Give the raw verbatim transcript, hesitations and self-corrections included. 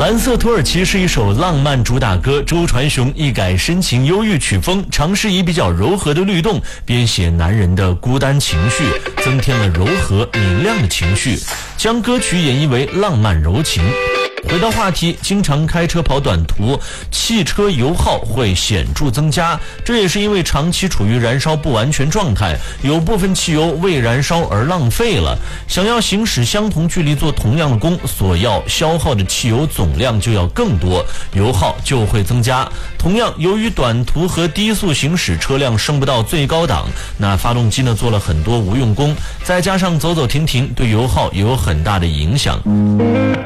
蓝色土耳其是一首浪漫主打歌，周传雄一改深情忧郁曲风，尝试以比较柔和的律动编写男人的孤单情绪，增添了柔和明亮的情绪，将歌曲演绎为浪漫柔情。回到话题，经常开车跑短途，汽车油耗会显著增加，这也是因为长期处于燃烧不完全状态，有部分汽油未燃烧而浪费了。想要行驶相同距离做同样的功，所要消耗的汽油总量就要更多，油耗就会增加。同样，由于短途和低速行驶车辆升不到最高档，那发动机呢做了很多无用功，再加上走走停停，对油耗也有很大的影响。